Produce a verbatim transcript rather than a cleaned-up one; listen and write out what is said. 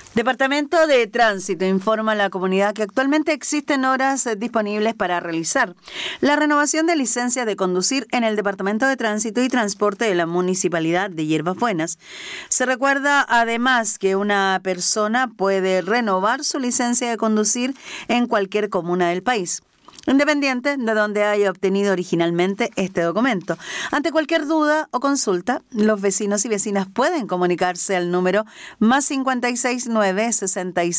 Departamento de Tránsito informa a la comunidad que actualmente existen horas disponibles para realizar la renovación de licencia de conducir en el Departamento de Tránsito y Transporte de la Municipalidad de Hierbas Buenas. Se recuerda además que una persona puede renovar su licencia de conducir en cualquier comuna del país, independiente de donde haya obtenido originalmente este documento. Ante cualquier duda o consulta, los vecinos y vecinas pueden comunicarse al número más cincuenta y seis nueve sesenta y seis